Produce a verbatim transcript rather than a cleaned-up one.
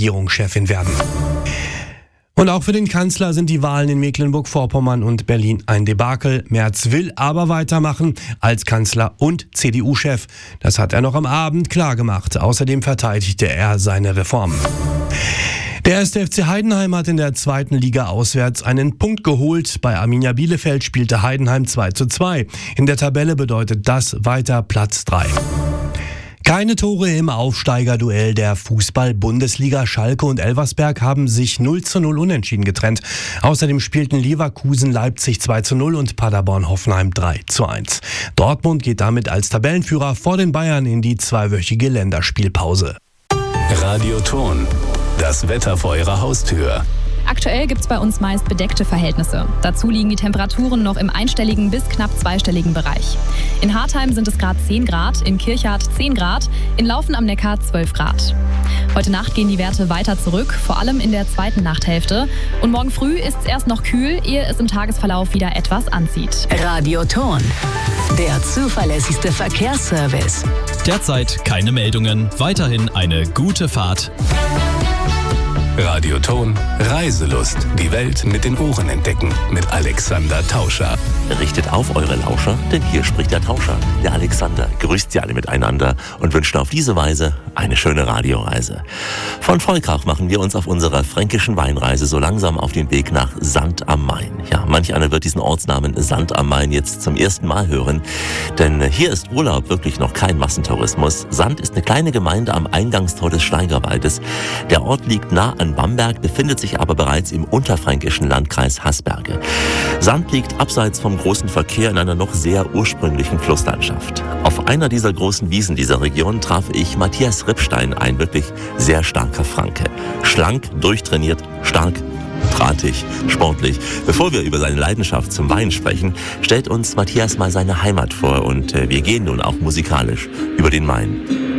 Regierungschefin werden. Und auch für den Kanzler sind die Wahlen in Mecklenburg-Vorpommern und Berlin ein Debakel. Merz will aber weitermachen als Kanzler und C D U-Chef. Das hat er noch am Abend klargemacht. Außerdem verteidigte er seine Reformen. Der erste F C Heidenheim hat in der zweiten Liga auswärts einen Punkt geholt. Bei Arminia Bielefeld spielte Heidenheim zwei zu zwei. In der Tabelle bedeutet das weiter Platz drei. Keine Tore im Aufsteigerduell der Fußball-Bundesliga. Schalke und Elversberg haben sich null zu null unentschieden getrennt. Außerdem spielten Leverkusen Leipzig zwei zu null und Paderborn Hoffenheim drei zu eins. Dortmund geht damit als Tabellenführer vor den Bayern in die zweiwöchige Länderspielpause. Radioton. Das Wetter vor Ihrer Haustür. Aktuell gibt es bei uns meist bedeckte Verhältnisse. Dazu liegen die Temperaturen noch im einstelligen bis knapp zweistelligen Bereich. In Hartheim sind es gerade zehn Grad, in Kirchhardt zehn Grad, in Laufen am Neckar zwölf Grad. Heute Nacht gehen die Werte weiter zurück, vor allem in der zweiten Nachthälfte. Und morgen früh ist es erst noch kühl, ehe es im Tagesverlauf wieder etwas anzieht. Radioton, der zuverlässigste Verkehrsservice. Derzeit keine Meldungen, weiterhin eine gute Fahrt. Radioton, Reiselust. Die Welt mit den Ohren entdecken. Mit Alexander Tauscher. Richtet auf eure Lauscher, denn hier spricht der Tauscher. Der Alexander grüßt sie alle miteinander und wünscht auf diese Weise eine schöne Radioreise. Von Volkach machen wir uns auf unserer fränkischen Weinreise so langsam auf den Weg nach Sand am Main. Ja, manch einer wird diesen Ortsnamen Sand am Main jetzt zum ersten Mal hören, denn hier ist Urlaub wirklich noch kein Massentourismus. Sand ist eine kleine Gemeinde am Eingangstor des Steigerwaldes. Der Ort liegt nah an Bamberg, befindet sich aber bereits im unterfränkischen Landkreis Haßberge. Sand liegt abseits vom großen Verkehr in einer noch sehr ursprünglichen Flusslandschaft. Auf einer dieser großen Wiesen dieser Region traf ich Matthias Rippstein, ein wirklich sehr starker Franke. Schlank, durchtrainiert, stark, drahtig, sportlich. Bevor wir über seine Leidenschaft zum Wein sprechen, stellt uns Matthias mal seine Heimat vor und wir gehen nun auch musikalisch über den Main.